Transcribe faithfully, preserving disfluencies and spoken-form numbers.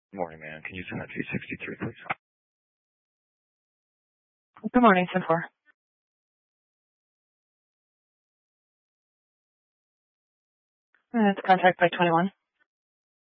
Morning, man. Can you send that to sixty-three, please? Good morning, ten four. Uh, it's contact by twenty-one.